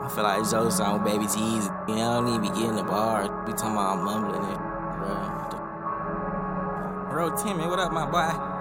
I feel like Joe song with Baby T's. I don't even be getting the bars. Be talking about I'm mumbling it, bro. Bro, Timmy, what up, my boy?